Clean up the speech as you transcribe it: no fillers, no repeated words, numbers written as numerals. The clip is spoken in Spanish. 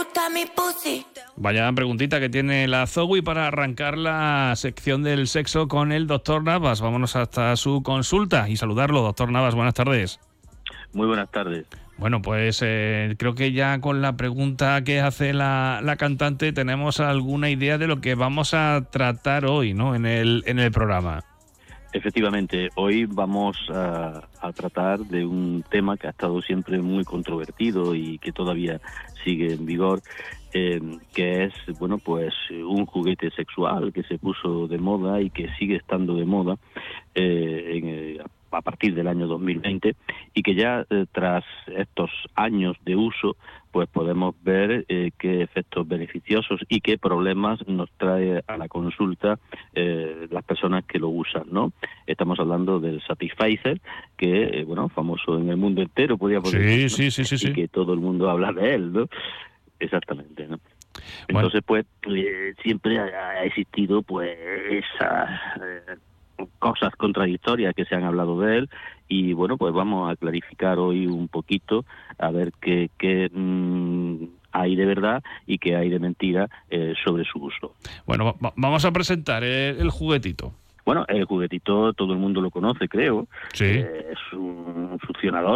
gusta mi pussy. Vaya preguntita que tiene la Zoe para arrancar la sección del sexo con el doctor Navas. Vámonos hasta su consulta y saludarlo. Doctor Navas, buenas tardes. Muy buenas tardes. Bueno, pues creo que ya con la pregunta que hace la cantante tenemos alguna idea de lo que vamos a tratar hoy, ¿no? en el programa. Efectivamente, hoy vamos a tratar de un tema que ha estado siempre muy controvertido y que todavía sigue en vigor, que es, bueno, pues un juguete sexual que se puso de moda y que sigue estando de moda a partir del año 2020 y que ya tras estos años de uso pues podemos ver qué efectos beneficiosos y qué problemas nos trae a la consulta las personas que lo usan, ¿no? Estamos hablando del Satisfyer, que, bueno, famoso en el mundo entero, podríamos decir, ¿no? Sí. Y que todo el mundo habla de él, ¿no? Exactamente, ¿no? Entonces, pues, siempre ha existido, pues, esas cosas contradictorias que se han hablado de él y, bueno, pues vamos a clarificar hoy un poquito a ver qué hay de verdad y qué hay de mentira sobre su uso. Bueno, vamos a presentar el juguetito. Bueno, el juguetito todo el mundo lo conoce, creo. Sí. Es un succionador